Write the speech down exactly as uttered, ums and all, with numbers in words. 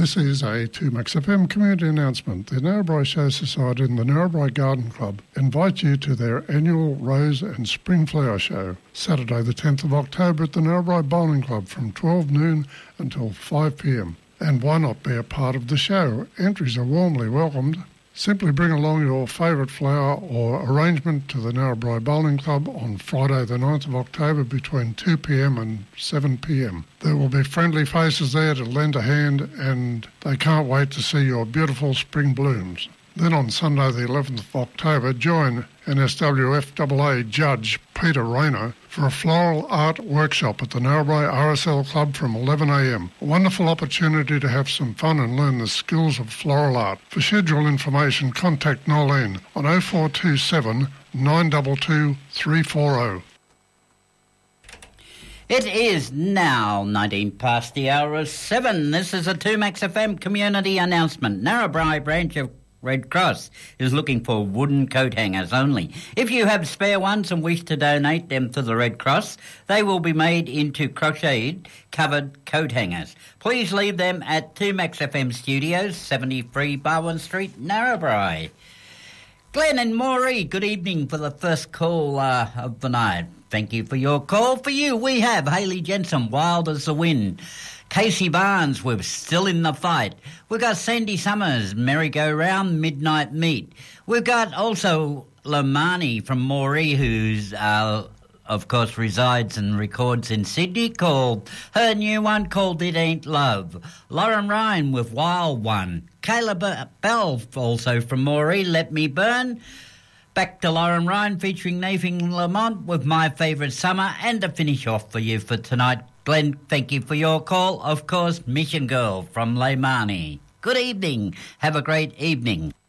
This is a two Max F M community announcement. The Narrabri Show Society and the Narrabri Garden Club invite you to their annual Rose and Spring Flower Show, Saturday the tenth of October at the Narrabri Bowling Club from twelve noon until five p m. And why not be a part of the show? Entries are warmly welcomed. Simply bring along your favourite flower or arrangement to the Narrabri Bowling Club on Friday the ninth of October between two p m and seven p m. There will be friendly faces there to lend a hand, and they can't wait to see your beautiful spring blooms. Then on Sunday the eleventh of October, join N S W F A A Judge Peter Rayner for a floral art workshop at the Narrabri R S L Club from eleven a m. A wonderful opportunity to have some fun and learn the skills of floral art. For schedule information, contact Nolene on oh four two seven, nine two two, three four oh. It is now nineteen past the hour of seven. This is a two Max F M community announcement. Narrabri branch of Red Cross is looking for wooden coat hangers only. If you have spare ones and wish to donate them to the Red Cross, they will be made into crocheted covered coat hangers. Please leave them at two Max F M Studios, seventy-three Barwon Street, Narrabri. Glenn and Maury, good evening for the first call uh, of the night. Thank you for your call. For you, we have Hayley Jensen, Wild as the Wind. Casey Barnes, we're still in the fight. We've got Sandy Summers, Merry-Go-Round, Midnight Meat. We've got also Lamani from Moree, who's, uh, of course, resides and records in Sydney, called her new one called It Ain't Love. Lauren Ryan with Wild One. Kayla Bell, also from Moree, Let Me Burn. Back to Lauren Ryan featuring Nathan Lamont with My Favourite Summer. And to finish off for you for tonight, Glenn, thank you for your call. Of course, Mission Girl from Leimani. Good evening. Have a great evening.